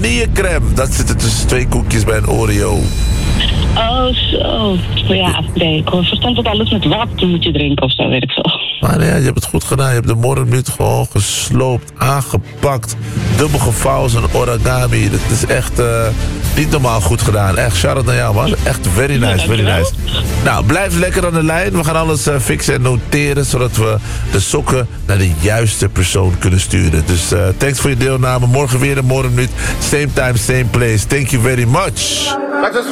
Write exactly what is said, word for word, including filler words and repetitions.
vanillecrème. Dat zit er tussen twee koekjes bij een Oreo. Oh, zo. Ja, nee, ik verstand dat alles met water moet je drinken of zo, weet ik veel. Maar nee, je hebt het goed gedaan. Je hebt de morgenmuut gewoon gesloopt, aangepakt. Dubbel gevouwen, zo'n origami. Dat is echt uh, niet normaal goed gedaan. Echt, shout-out naar jou, man. Echt very nice, very nice. Nou, blijf lekker aan de lijn. We gaan alles uh, fixen en noteren, zodat we de sokken naar de juiste persoon kunnen sturen. Dus uh, thanks voor je deelname. Morgen weer een morgenmuut. Same time, same place. Thank you very much.